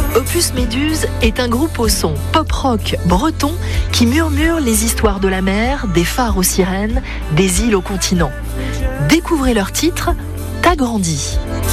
Opus Méduse est un groupe au son pop-rock breton qui murmure les histoires de la mer, des phares aux sirènes, des îles au continent. Découvrez leur titre, T'as grandi.